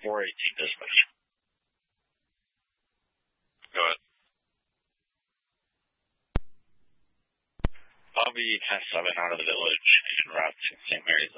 418 dispatch. Go ahead. Bobby has 7 out of the village en route to St. Mary's